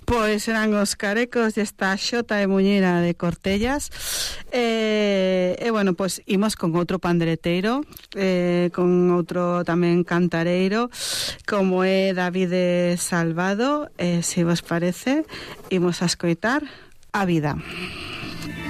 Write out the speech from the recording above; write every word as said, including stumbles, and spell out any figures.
Pois eran os Carecos desta Xota e Muñeira de Cortellas. E, e bueno, pois imos con outro pandereteiro, eh, con outro tamén cantareiro, como é David Salvado. E se vos parece, imos a escoitar A Vida.